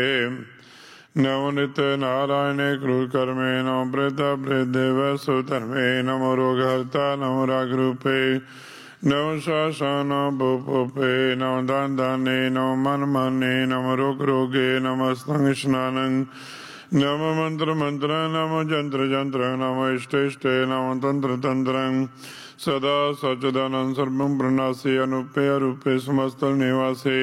नमो नित्य नारायणे क्रूरकर्मे नमो प्रेता प्रेतदेव सुधर्मे नमो रोगहर्ता नमो रागरूपे नमो शासन भूपोपे नमो दान दाने नमो मन माने नमो रोग रोगे नमो स्तंग स्नानं नमो मंत्र मंत्र नमो जंत्र जंत्र नमो इष्ट इष्टे नमो तंत्र तंत्रं सदा सच्चिदानंद सर्वं प्रणासे अनुपे अरूपे समस्त निवासे